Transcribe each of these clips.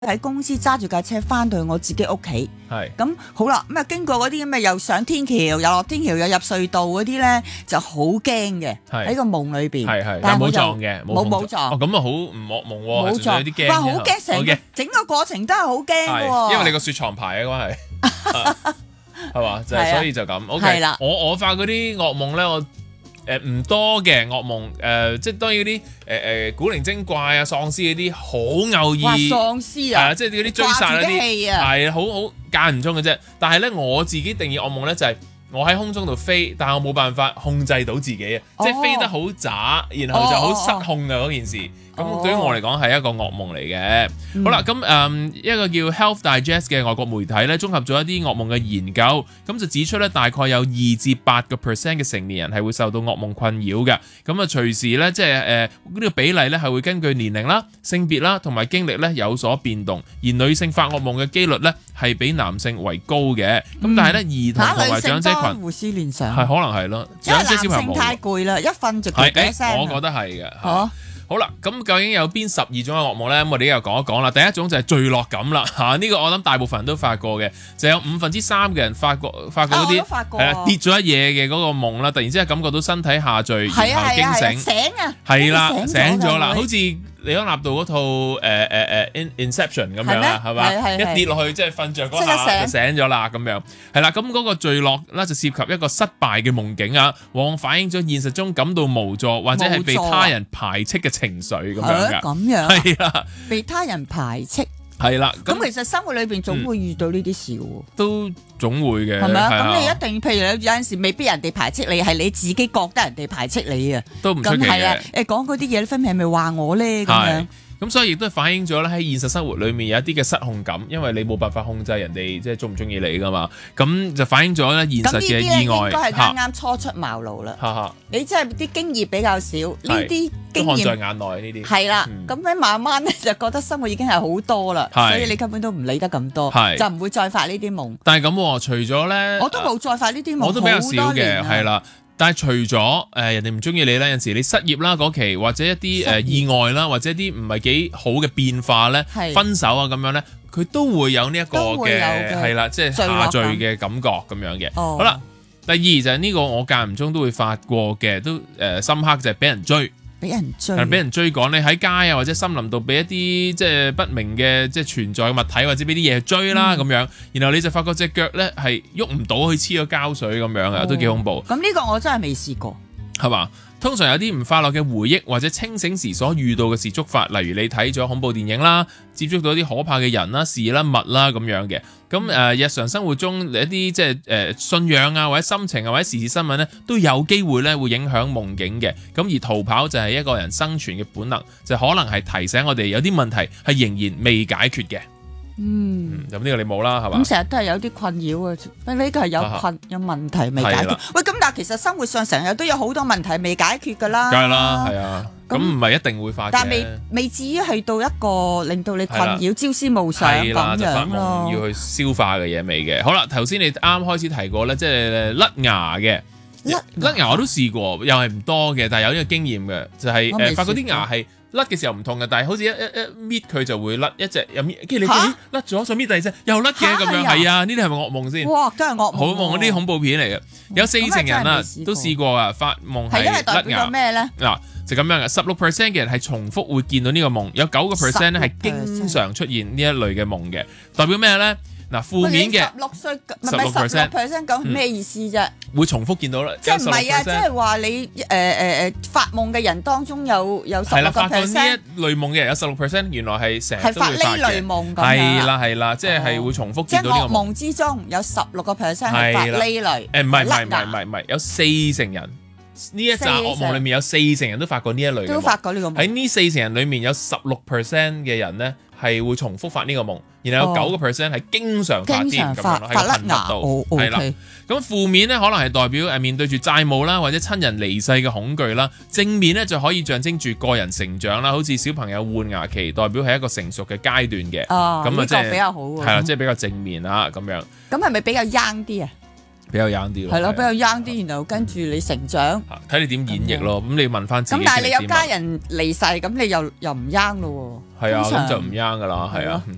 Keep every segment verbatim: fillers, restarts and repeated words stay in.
喺公司揸住架車翻到去我自己屋企， 係咁好啦，咁啊經過嗰啲咁嘅又上天橋又落天橋又入隧道嗰啲咧，就好驚嘅喺個夢裏邊， 係係， 但係冇撞嘅， 冇冇撞， 哦咁啊好唔噩夢喎， 冇撞， 有啲驚， 哇好驚，成個整個過程都係好驚嘅， 因為你個雪藏牌嘅關係，係嘛，就係所以就咁。O K，我我發嗰啲噩夢咧，我。誒唔、呃、多嘅噩夢，誒、呃、即係當然嗰啲誒誒古靈精怪啊、喪屍嗰啲好偶爾， 哇喪屍啊， 係啊，即係嗰啲追殺嗰啲，係啊，好好間唔中嘅啫。但係咧，我自己定義噩夢咧就係、是。我喺空中度飛，但係我冇辦法控制到自己啊！哦、即係飛得好渣，然後就好失控嘅嗰件事。咁、哦、對於我嚟講係一個噩夢嚟嘅。嗯、好啦，咁誒、嗯、一個叫 Health Digest 嘅外國媒體咧，綜合咗一啲噩夢嘅研究，咁就指出咧，大概有二至八個 percent 嘅成年人係會受到噩夢困擾嘅。咁啊，隨時咧，即係誒呢個比例咧係會根據年齡啦、性別啦同埋經歷咧有所變動。而女性發噩夢嘅機率咧係比男性為高嘅。咁、嗯、但係咧，兒童同埋長者群胡思亂想， 係可能係咯， 因為男性太攰啦，一瞓就攰一聲。 我覺得係嘅。嚇，好啦，咁究竟有邊十二種嘅噩夢咧？咁我哋又講一講啦。第一種就係墜落感啦，嚇、啊、呢、呢個我諗大部分人都發過嘅，就有五分之三嘅人發過發過嗰啲係啦跌咗一嘢嘅嗰個夢啦，突然之間感覺到身體下墜，然後驚醒， 醒啊， 係啦醒咗啦，好似李安納度嗰套誒誒誒 Inception 咁樣啦，係嘛？一跌落去即係瞓着嗰下就醒咗啦，咁樣係啦。咁嗰個墜落咧就涉及一個失敗嘅夢境啊，往往反映咗現實中感到無助或者係被他人排斥嘅情緒咁樣嘅。 咁樣係啦， 被他人排斥係啦。 咁其實生活裏邊總會遇到呢啲事喎， 都總會嘅， 係咪啊？咁你一定譬如有有陣時未必人哋排斥你，係你自己覺得人哋排斥你啊， 都唔出奇嘅。 誒講嗰啲嘢，分明係咪話我咧咁樣？ 咁所以亦都反映咗咧喺現實生活裏面有一啲嘅失控感，因為你冇辦法控制人哋即係中唔中意你噶嘛，咁就反映咗咧現實嘅意外。咁呢啲應該係啱啱初出茅廬啦。哈哈你即係啲經驗比較少，呢啲經驗看在眼內呢啲。 係啦，咁樣、嗯、慢慢咧就覺得生活已經係好多啦，所以你根本都唔理得咁多，就唔會再發呢啲夢。 但係咁，除咗咧， 我都冇再發呢啲夢， 我都比較少嘅，係啦。但係除咗誒、呃、人哋唔中意你咧，有陣時你失業啦嗰期，或者一啲誒、呃、意外啦，或者一啲唔係幾好嘅變化咧，是分手啊咁樣咧，佢都會有呢一個嘅係啦，即係下墜嘅感覺咁樣嘅。哦、好啦，第二就係呢個我間唔中都會發過嘅，都誒、呃、深刻就係俾人追。 俾人追， 係俾人追趕，你喺街啊或者森林度俾一啲即係不明嘅即係存在嘅物體或者俾啲嘢去追啦咁、嗯、樣，然後你就發覺隻腳咧係喐唔到，去黐咗膠水咁樣啊，哦、都幾恐怖。 咁呢個我真係未試過， 係嘛？通常有啲唔快樂嘅回憶或者清醒時所遇到嘅事觸發，例如你睇咗恐怖電影啦，接觸到啲可怕嘅人啦、事啦、物啦咁樣嘅。咁誒、呃、日常生活中一啲即係誒信仰啊或者心情啊或者時事新聞咧，都有機會咧會影響夢境嘅。咁而逃跑就係一個人生存嘅本能，就可能係提醒我哋有啲問題係仍然未解決嘅。嗯，咁呢、嗯、個你冇啦，係嘛？咁成日都係有啲困擾啊！呢個係有困有問題未解決。的喂，咁但係其實生活上成日都有好多問題未解決噶啦。梗係啦，係啊。咁唔係一定會發嘅。但係未未至於係到一個令到你困擾、的朝思暮想咁樣咯。要去消化嘅嘢未嘅。好啦，頭先你啱開始提過咧，即係甩牙嘅。甩甩牙我都試過，又係唔多嘅，但係有呢個經驗嘅，就係、是、誒發覺啲牙係。甩嘅時候唔痛嘅，但係好似一一一搣佢就會甩一隻又搣，跟住你甩咗再搣第二隻又甩嘅咁樣，係啊，呢啲係咪噩夢先？哇，真係噩夢！好夢嗰啲恐怖片嚟嘅，有四成人啊都試過啊發夢係甩牙。咩咧？嗱就咁樣嘅，十六 percent 嘅人係重複會見到呢個夢，有九個 percent 咧係經常出現呢一類嘅夢嘅，代表咩咧？嗱，負面嘅十六歲，唔係十六 percent 講咩意思啫？會重複見到啦，即係唔係啊？即係話你誒誒誒發夢嘅人當中有有十六個 percent。係啦，發過呢一類夢嘅人有十六 percent，原來係成日都會發嘅。係發呢類夢咁樣。係啦係啦，即係係會重複見到呢個夢。即係噩夢之中有十六個 percent 係發呢類。誒唔係唔係唔係唔係唔係，有四成人呢一紮噩夢裡面有四成人都發過呢一類嘅夢。都發過呢個夢。喺呢四成人裡面有十六 percent 嘅人咧係會重複發呢個夢。然後有九個 percent 係經常發啲咁樣咯，喺個頻率度係啦。咁負面咧可能係代表誒面對住債務啦，或者親人離世嘅恐懼啦。正面咧就可以象徵住個人成長啦，好似小朋友換牙期，代表係一個成熟嘅階段嘅。哦，咁啊即係比較好喎。係啦，即係比較正面啊咁樣。咁係咪比較 young 啲啊？比較 young 啲咯。係咯，比較 young 啲，然後跟住你成長。睇你點演繹咯。咁你問翻自己。咁但係你有家人離世，咁你又又唔 young 咯喎。係啊，咁就唔 young 噶啦，係啊。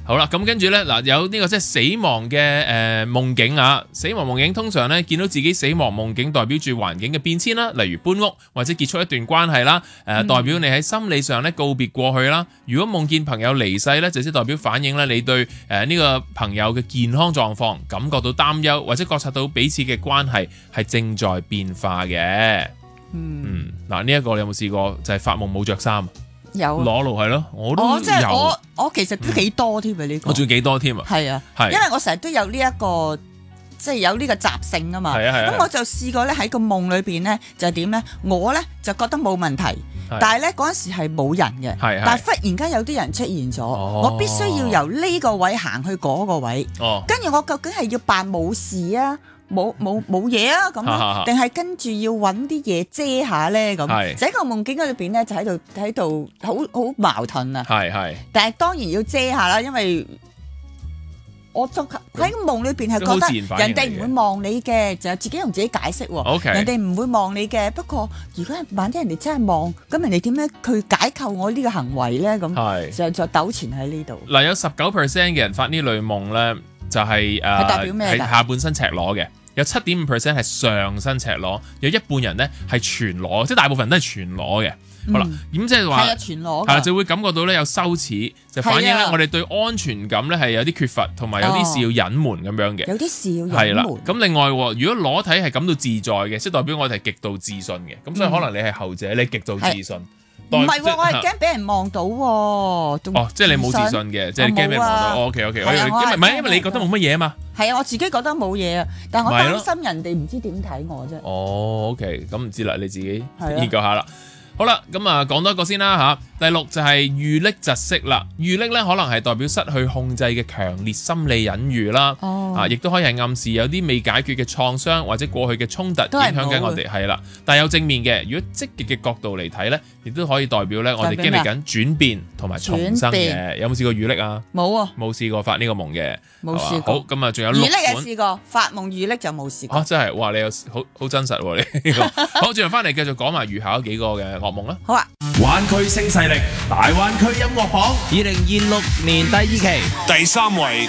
好啦，咁跟住咧嗱，有呢個即係死亡嘅誒、呃、夢境啊，死亡夢境通常咧見到自己死亡夢境代表住環境嘅變遷啦，例如搬屋或者結束一段關係啦，誒、呃、代表你喺心理上咧告別過去啦。如果夢見朋友離世咧，就即代表反映咧你對誒呢、呃這個朋友嘅健康狀況感覺到擔憂，或者覺察到彼此嘅關係係正在變化嘅。嗯，嗱呢一個你有冇試過就係、是、發夢冇着衫？ 有裸露係咯，我都有。 我即係我我其實都幾多添啊呢個。 我仲幾多添啊？ 係啊，係，因為我成日都有呢一個即係有呢個習性啊嘛。係啊係啊。咁我就試過咧喺個夢裏邊咧就係點咧？我咧就覺得冇問題，但係咧嗰陣時係冇人嘅。係係。但係忽然間有啲人出現咗，我必須要由呢個位行去嗰個位。哦。跟住我究竟係要扮冇事啊？冇冇冇嘢啊咁，定係跟住要揾啲嘢遮下咧咁？就喺個夢境嗰裏邊咧，就喺度喺度好好矛盾啊！係係，但係當然要遮下啦，因為我就喺個夢裏邊係覺得人哋唔會望你嘅，就自己同自己解釋喎。Okay. 人哋唔會望你嘅，不過如果萬一人哋真係望，咁人哋點樣去解構我呢個行為咧？咁就就糾纏喺呢度。嗱，有十九 percent 嘅人發呢類夢咧，就係誒係下半身赤裸嘅。有七點五 percent 係上身赤裸，有一半人咧係全裸，即係大部分人都係全裸嘅。嗯、好啦，咁即係話係啊，全裸係就會感覺到咧有羞恥，就反映咧我哋對安全感咧係有啲缺乏，同埋有啲事要隱瞞咁樣嘅。有啲事要隱瞞。係啦，咁另外如果裸體係感到自在嘅，即係代表我哋係極度自信嘅，咁、嗯、所以可能你係後者，你極度自信。唔係喎，我係驚俾人望到喎。哦，即係你冇自信嘅，即係驚俾人望到。O K O K，因為唔係因為你覺得冇乜嘢啊嘛。係啊，我自己覺得冇嘢啊，但係我擔心人哋唔知點睇我啫。哦 ，OK，咁唔知啦，你自己研究下啦。好啦，咁啊講多一個先啦嚇。第六就係預匿窒息啦。預匿咧可能係代表失去控制嘅強烈心理隱喻啦。哦、啊，亦都可以係暗示有啲未解決嘅創傷或者過去嘅衝突影響緊我哋。係啦，但係有正面嘅，如果積極嘅角度嚟睇咧，亦都可以代表咧我哋經歷緊轉變同埋重生嘅。有冇試過預匿啊？冇啊，冇試過發呢個夢嘅。冇試過。好，咁啊，仲有六款。預匿有試過，發夢預匿就冇試過。啊，真係，哇！你有好好真實喎、啊、你。好，轉頭翻嚟繼續講埋餘下嗰幾個嘅噩夢啦。好啊。灣區新勢力，大灣區音樂榜，二零二六年第二期第三位。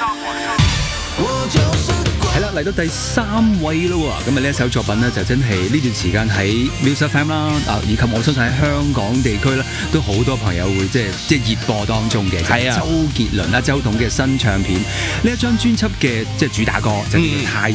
係啦，嚟到第三位咯喎，咁啊呢一首作品呢，就真係呢段時間喺 Music F M 啦，啊以及我相信喺香港地區咧，都好多朋友會即係即係熱播當中嘅，係啊，周杰倫啦、周董嘅新唱片呢一張專輯嘅即係主打歌就叫做《太陽》。